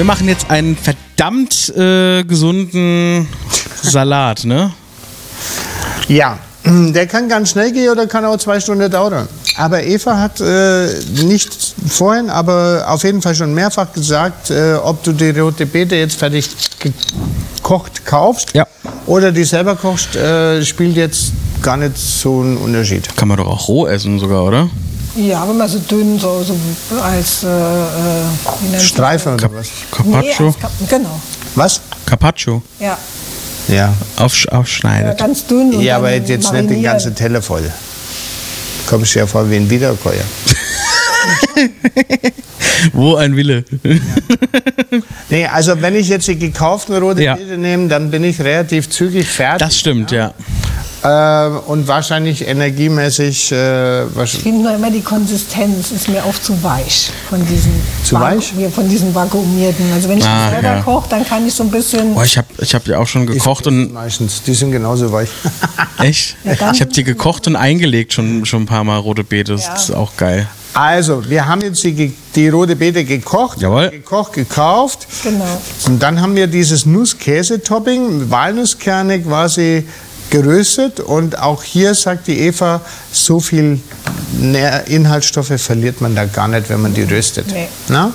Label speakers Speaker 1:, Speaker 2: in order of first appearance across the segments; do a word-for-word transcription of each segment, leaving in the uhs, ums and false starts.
Speaker 1: Wir machen jetzt einen verdammt äh, gesunden Salat, ne?
Speaker 2: Ja, der kann ganz schnell gehen oder kann auch zwei Stunden dauern. Aber Eva hat äh, nicht vorhin, aber auf jeden Fall schon mehrfach gesagt, äh, ob du die rote Beete jetzt fertig gekocht kaufst
Speaker 1: Ja.
Speaker 2: oder die selber kochst, äh, spielt jetzt gar nicht so einen Unterschied.
Speaker 1: Kann man doch auch roh essen sogar, oder?
Speaker 3: Ja, wenn man so dünn, so, so als äh, äh, wie nennt
Speaker 2: Streifen oder was?
Speaker 1: Carpaccio?
Speaker 3: Nee, als Kap genau.
Speaker 2: Was?
Speaker 1: Carpaccio.
Speaker 3: Ja.
Speaker 2: Ja.
Speaker 1: Aufsch
Speaker 3: ja,
Speaker 1: aufschneidet.
Speaker 3: ganz dünn. Und
Speaker 2: Ja, aber
Speaker 3: dann
Speaker 2: jetzt nicht den
Speaker 3: marinieren.
Speaker 2: ganzen Teller voll. Kommst du ja vor wie ein Wiederkäuer.
Speaker 1: Wo ein Wille.
Speaker 2: Nee, also wenn ich jetzt die gekauften rote
Speaker 1: Ja.
Speaker 2: Beete nehme, dann bin ich relativ zügig fertig.
Speaker 1: Das stimmt, ja.
Speaker 2: Äh, und wahrscheinlich energiemäßig. Äh,
Speaker 3: Ich
Speaker 2: wahrscheinlich,
Speaker 3: finde nur immer die Konsistenz ist mir auch zu weich von diesen
Speaker 2: Zu weich?
Speaker 3: Vaku- von diesen vakuumierten. Also wenn ich
Speaker 1: Ah,
Speaker 3: die selber
Speaker 1: ja.
Speaker 3: koche, dann kann ich so ein bisschen.
Speaker 1: Boah, ich habe ich hab ja auch schon gekocht und...
Speaker 2: meistens, die sind genauso weich.
Speaker 1: Echt?
Speaker 3: Ja, dann-
Speaker 1: Ich habe die gekocht und eingelegt schon, schon ein paar Mal, rote Beete. Das
Speaker 3: Ja.
Speaker 1: ist auch geil.
Speaker 2: Also, wir haben jetzt die, ge- die rote Beete gekocht,
Speaker 1: Jawohl.
Speaker 2: gekocht, gekauft.
Speaker 3: Genau.
Speaker 2: Und dann haben wir dieses Nuss-Käse-Topping, Walnusskerne quasi geröstet. Und auch hier sagt die Eva, so viel Nähr- Inhaltsstoffe verliert man da gar nicht, wenn man die röstet.
Speaker 3: Nee.
Speaker 2: Na?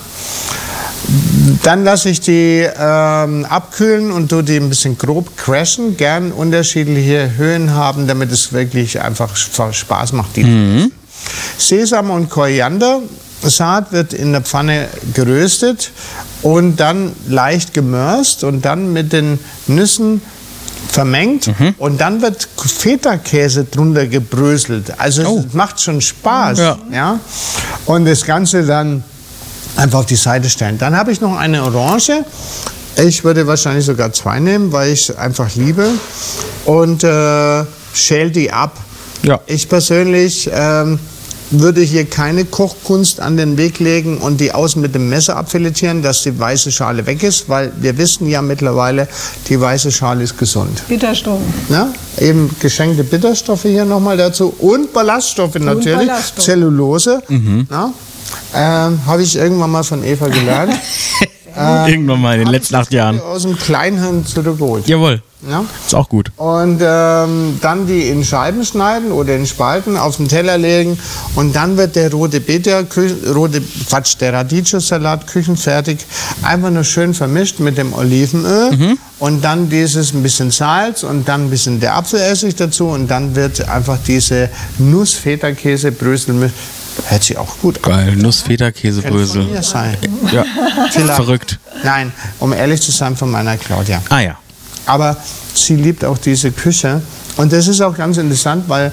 Speaker 2: Dann lasse ich die ähm, abkühlen und tue die ein bisschen grob crashen. Gern unterschiedliche Höhen haben, damit es wirklich einfach Spaß macht. Die
Speaker 1: Mhm.
Speaker 2: Sesam und Koriandersaat wird in der Pfanne geröstet und dann leicht gemörst und dann mit den Nüssen vermengt
Speaker 1: Mhm.
Speaker 2: und dann wird Feta-Käse drunter gebröselt. Also
Speaker 1: Oh.
Speaker 2: es macht schon Spaß.
Speaker 1: Ja.
Speaker 2: Ja? Und das Ganze dann einfach auf die Seite stellen. Dann habe ich noch eine Orange. Ich würde wahrscheinlich sogar zwei nehmen, weil ich es einfach liebe. Und äh, schäl die ab.
Speaker 1: Ja.
Speaker 2: Ich persönlich ähm, würde hier keine Kochkunst an den Weg legen und die außen mit dem Messer abfiletieren, dass die weiße Schale weg ist, weil wir wissen ja mittlerweile, die weiße Schale ist gesund.
Speaker 3: Bitterstoffe.
Speaker 2: Ja, eben geschenkte Bitterstoffe hier nochmal dazu und Ballaststoffe natürlich,
Speaker 3: Ballaststoffe.
Speaker 2: Zellulose. Ja, ähm, habe ich irgendwann mal von Eva gelernt.
Speaker 1: Irgendwann mal in den letzten acht Jahren.
Speaker 2: Aus dem Kleinhirn zurückgeholt.
Speaker 1: Jawohl.
Speaker 2: Ja?
Speaker 1: Ist auch gut.
Speaker 2: Und ähm, dann die in Scheiben schneiden oder in Spalten auf den Teller legen und dann wird der rote Beete, Kü- rote, Quatsch, der Radicchio-Salat küchenfertig, einfach nur schön vermischt mit dem Olivenöl und dann dieses ein bisschen Salz und dann ein bisschen der Apfelessig dazu und dann wird einfach diese Nuss-Feta-Käse-Brösel, hört sich auch gut an.
Speaker 1: Geil. Nuss, Feta, Käse,
Speaker 2: Könnte von
Speaker 1: Brösel.
Speaker 2: mir sein.
Speaker 1: Ja.
Speaker 2: Vielleicht.
Speaker 1: Verrückt.
Speaker 2: Nein, um ehrlich zu sein, von meiner Claudia.
Speaker 1: Ah ja.
Speaker 2: Aber sie liebt auch diese Küche. Und das ist auch ganz interessant, weil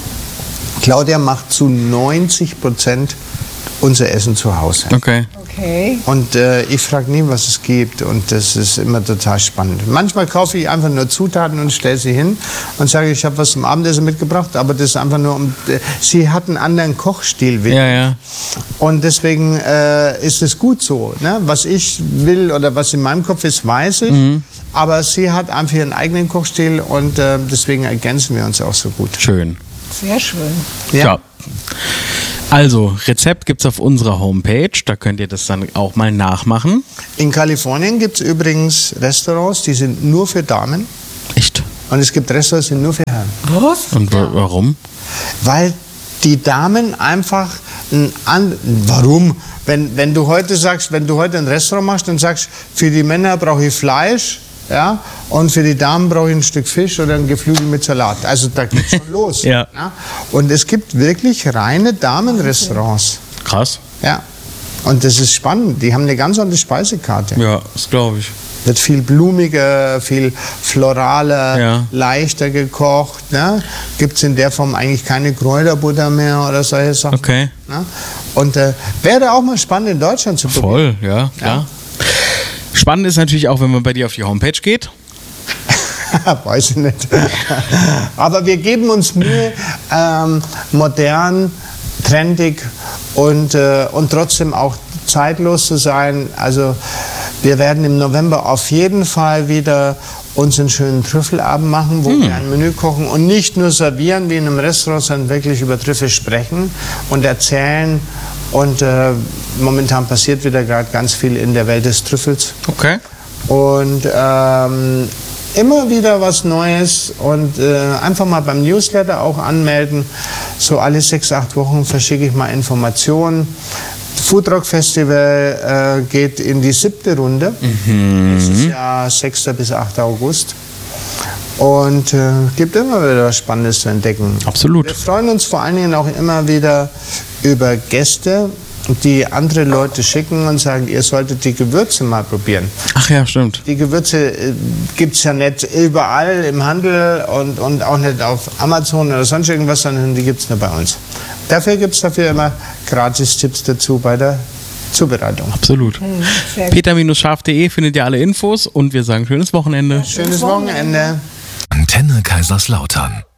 Speaker 2: Claudia macht zu neunzig Prozent unser Essen zu Hause.
Speaker 1: Okay.
Speaker 3: Okay.
Speaker 2: Und äh, ich frage nie, was es gibt. Und das ist immer total spannend. Manchmal kaufe ich einfach nur Zutaten und stelle sie hin und sage, ich habe was zum Abendessen mitgebracht. Aber das ist einfach nur, um, äh, sie hat einen anderen Kochstil. wie
Speaker 1: Ja, ja.
Speaker 2: Und deswegen äh, ist es gut so. Ne? Was ich will oder was in meinem Kopf ist, weiß ich.
Speaker 1: Mhm.
Speaker 2: Aber sie hat einfach ihren eigenen Kochstil und äh, deswegen ergänzen wir uns auch so gut.
Speaker 1: Schön.
Speaker 3: Sehr schön.
Speaker 1: Ja. Also, Rezept gibt es auf unserer Homepage. Da könnt ihr das dann auch mal nachmachen.
Speaker 2: In Kalifornien gibt es übrigens Restaurants, die sind nur für Damen.
Speaker 1: Echt?
Speaker 2: Und es gibt Restaurants, die sind nur für Herren.
Speaker 3: Was?
Speaker 1: Und wa warum?
Speaker 2: Weil die Damen einfach ein an warum? Wenn, wenn du heute sagst, wenn du heute ein Restaurant machst und sagst, für die Männer brauche ich Fleisch, ja, und für die Damen brauche ich ein Stück Fisch oder ein Geflügel mit Salat. Also da geht's schon los.
Speaker 1: Ja.
Speaker 2: Und es gibt wirklich reine Damenrestaurants.
Speaker 1: Krass.
Speaker 2: Ja. Und das ist spannend. Die haben eine ganz andere Speisekarte.
Speaker 1: Ja, das glaube ich.
Speaker 2: Wird viel blumiger, viel floraler,
Speaker 1: Ja.
Speaker 2: leichter gekocht. Ne? Gibt es in der Form eigentlich keine Kräuterbutter mehr oder solche Sachen.
Speaker 1: Okay.
Speaker 2: Ne? Und äh, wäre auch mal spannend in Deutschland zu probieren.
Speaker 1: Voll, ja, klar. Spannend ist natürlich auch, wenn man bei dir auf die Homepage geht.
Speaker 2: Weiß ich nicht. Aber wir geben uns Mühe, ähm, modern, trendig und, äh, und trotzdem auch zeitlos zu sein. Also wir werden im November auf jeden Fall wieder uns einen schönen Trüffelabend machen, wo hm. wir ein Menü kochen und nicht nur servieren wie in einem Restaurant, sondern wirklich über Trüffel sprechen und erzählen Und äh, momentan passiert wieder gerade ganz viel in der Welt des Trüffels.
Speaker 1: Okay.
Speaker 2: Und ähm, immer wieder was Neues und äh, einfach mal beim Newsletter auch anmelden. So alle sechs, acht Wochen verschicke ich mal Informationen. Foodrock Festival äh, geht in die siebte Runde. Mhm. Das ist ja sechster bis achter August. Und äh, gibt immer wieder was Spannendes zu entdecken.
Speaker 1: Absolut.
Speaker 2: Wir freuen uns vor allen Dingen auch immer wieder über Gäste, die andere Leute schicken und sagen, ihr solltet die Gewürze mal probieren.
Speaker 1: Ach ja, stimmt.
Speaker 2: Die Gewürze äh, gibt es ja nicht überall im Handel und, und auch nicht auf Amazon oder sonst irgendwas, sondern die gibt es nur bei uns. Dafür gibt es dafür immer Gratis-Tipps dazu bei der Zubereitung.
Speaker 1: Absolut.
Speaker 3: Mhm,
Speaker 1: peter-scharf punkt de findet ihr alle Infos und wir sagen schönes Wochenende.
Speaker 2: Schönes Wochenende.
Speaker 4: Antenne Kaiserslautern.